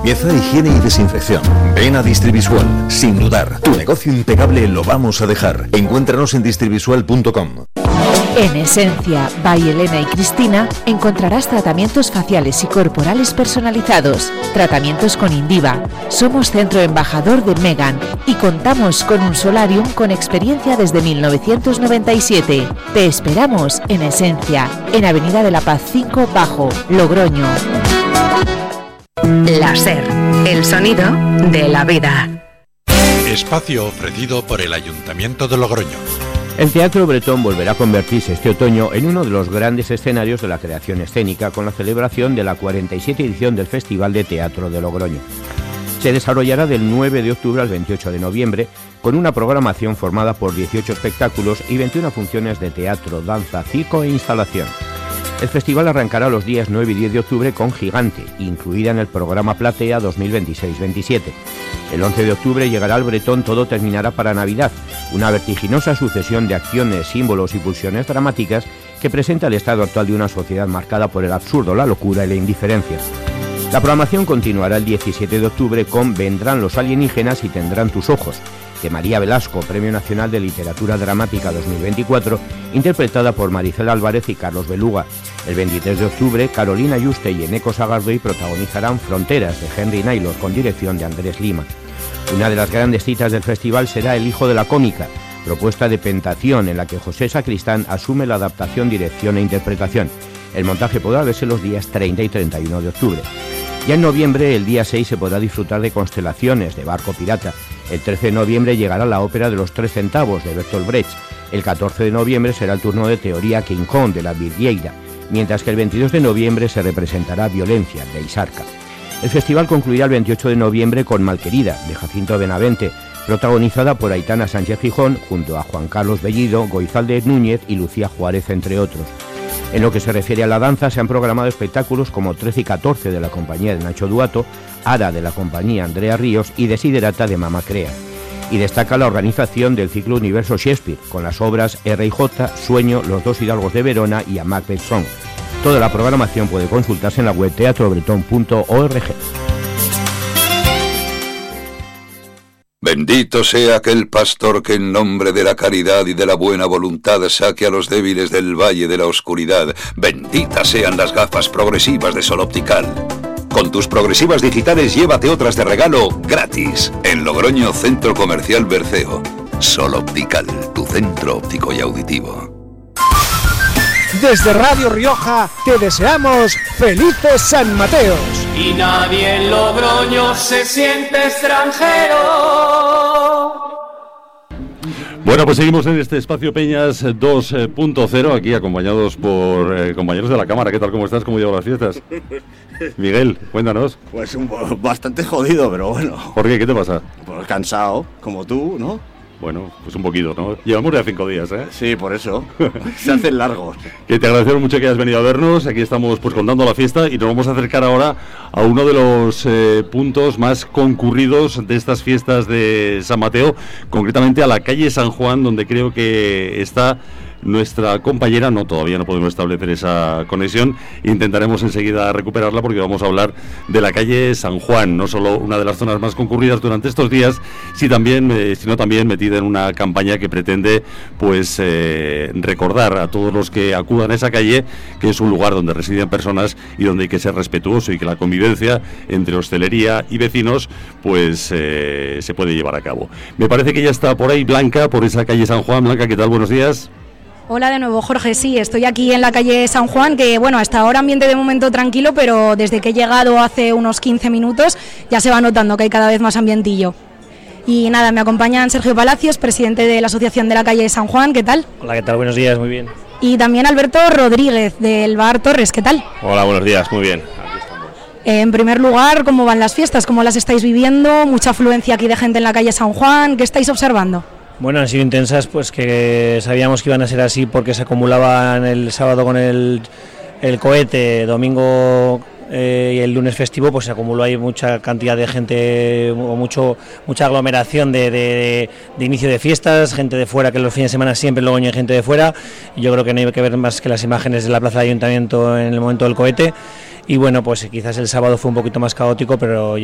limpieza, higiene y desinfección. Ven a Distrivisual. Sin dudar, tu negocio impecable lo vamos a dejar. Encuéntranos en distrivisual.com. En Esencia, by Elena y Cristina, encontrarás tratamientos faciales y corporales personalizados, tratamientos con Indiva. Somos centro embajador de Megan y contamos con un solarium con experiencia desde 1997. Te esperamos en Esencia, en Avenida de la Paz 5 Bajo, Logroño. Láser, el sonido de la vida. Espacio ofrecido por el Ayuntamiento de Logroño. El Teatro Bretón volverá a convertirse este otoño en uno de los grandes escenarios de la creación escénica con la celebración de la 47 edición del Festival de Teatro de Logroño. Se desarrollará del 9 de octubre al 28 de noviembre con una programación formada por 18 espectáculos y 21 funciones de teatro, danza, circo e instalación. El festival arrancará los días 9 y 10 de octubre con Gigante, incluida en el programa Platea 2026-27. El 11 de octubre llegará al Bretón Todo terminará para Navidad, una vertiginosa sucesión de acciones, símbolos y pulsiones dramáticas que presenta el estado actual de una sociedad marcada por el absurdo, la locura y la indiferencia. La programación continuará el 17 de octubre con Vendrán los alienígenas y tendrán tus ojos, de María Velasco, Premio Nacional de Literatura Dramática 2024, interpretada por Maricel Álvarez y Carlos Beluga. El 23 de octubre, Carolina Yuste y Eneco Sagardoy protagonizarán Fronteras, de Henry Naylor, con dirección de Andrés Lima. Una de las grandes citas del festival será El hijo de la cómica, propuesta de Pentación, en la que José Sacristán asume la adaptación, dirección e interpretación. El montaje podrá verse los días 30 y 31 de octubre. Ya en noviembre, el día 6, se podrá disfrutar de Constelaciones, de Barco Pirata. El 13 de noviembre llegará la ópera de los 3 centavos, de Bertolt Brecht. El 14 de noviembre será el turno de Teoría King Kong, de la Virgueira, mientras que el 22 de noviembre se representará Violencia, de Isarca. El festival concluirá el 28 de noviembre con Malquerida, de Jacinto Benavente, protagonizada por Aitana Sánchez Gijón, junto a Juan Carlos Bellido, Goizalde Núñez y Lucía Juárez, entre otros. En lo que se refiere a la danza, se han programado espectáculos como 13 y 14 de la compañía de Nacho Duato, Ara de la compañía Andrea Ríos y Desiderata de Mama Crea. Y destaca la organización del ciclo Universo Shakespeare, con las obras R.I.J., Sueño, Los dos hidalgos de Verona y A Macbeth Song. Toda la programación puede consultarse en la web teatrobretón.org. Bendito sea aquel pastor que en nombre de la caridad y de la buena voluntad saque a los débiles del valle de la oscuridad. Benditas sean las gafas progresivas de Sol Optical. Con tus progresivas digitales llévate otras de regalo gratis. En Logroño, Centro Comercial Berceo. Sol Optical, tu centro óptico y auditivo. Desde Radio Rioja te deseamos felices San Mateos. Y nadie en Logroño se siente extranjero. Bueno, pues seguimos en este Espacio Peñas 2.0, aquí acompañados por compañeros de la cámara. ¿Qué tal? ¿Cómo estás? ¿Cómo llevan las fiestas? Miguel, cuéntanos. Pues bastante jodido, pero bueno. ¿Por qué? ¿Qué te pasa? Pues cansado, como tú, ¿no? Bueno, pues un poquito, ¿no? Llevamos ya 5 días, ¿eh? Sí, por eso. Se hacen largos. Que te agradecemos mucho que hayas venido a vernos. Aquí estamos pues contando la fiesta y nos vamos a acercar ahora a uno de los puntos más concurridos de estas fiestas de San Mateo, concretamente a la calle San Juan, donde creo que está nuestra compañera. No, todavía no podemos establecer esa conexión. Intentaremos enseguida recuperarla porque vamos a hablar de la calle San Juan, no solo una de las zonas más concurridas durante estos días, sino también metida en una campaña que pretende pues recordar a todos los que acudan a esa calle que es un lugar donde residen personas y donde hay que ser respetuoso y que la convivencia entre hostelería y vecinos pues se puede llevar a cabo. Me parece que ya está por ahí Blanca, por esa calle San Juan. Blanca, ¿qué tal? Buenos días. Hola de nuevo, Jorge. Sí, estoy aquí en la calle San Juan, que bueno, hasta ahora ambiente de momento tranquilo, pero desde que he llegado hace unos 15 minutos ya se va notando que hay cada vez más ambientillo. Y nada, me acompañan Sergio Palacios, presidente de la Asociación de la calle San Juan. ¿Qué tal? Hola, ¿qué tal? Buenos días, muy bien. Y también Alberto Rodríguez, del Bar Torres. ¿Qué tal? Hola, buenos días, muy bien. Aquí estamos. En primer lugar, ¿cómo van las fiestas? ¿Cómo las estáis viviendo? ¿Mucha afluencia aquí de gente en la calle San Juan? ¿Qué estáis observando? Bueno, han sido intensas, pues que sabíamos que iban a ser así porque se acumulaban el sábado con el cohete, domingo y el lunes festivo, pues se acumuló ahí mucha cantidad de gente, o mucha aglomeración de inicio de fiestas, gente de fuera, que los fines de semana siempre luego hay gente de fuera, y yo creo que no hay que ver más que las imágenes de la plaza de Ayuntamiento en el momento del cohete. Y bueno, pues quizás el sábado fue un poquito más caótico, pero